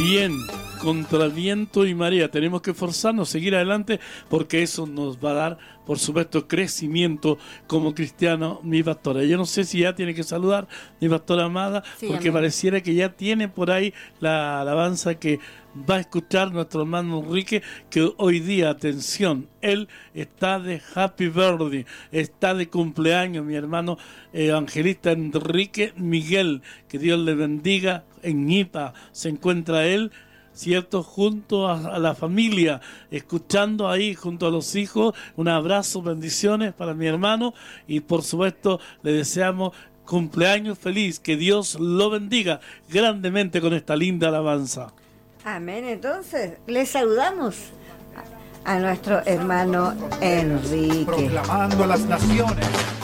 bien, contra viento y marea. Tenemos que esforzarnos, seguir adelante, porque eso nos va a dar, por supuesto, crecimiento como cristiano. Mi pastora, yo no sé si ya tiene que saludar mi pastora amada, sí, porque amén, pareciera que ya tiene por ahí la alabanza que va a escuchar nuestro hermano Enrique, que hoy día, atención, él está de happy birthday, está de cumpleaños, mi hermano evangelista Enrique Miguel, que Dios le bendiga. En Ñipa se encuentra él, ¿cierto? Junto a la familia, escuchando ahí junto a los hijos. Un abrazo, bendiciones para mi hermano, y por supuesto le deseamos cumpleaños feliz, que Dios lo bendiga grandemente con esta linda alabanza. Amén. Entonces, le saludamos a nuestro hermano Enrique. Proclamando a las naciones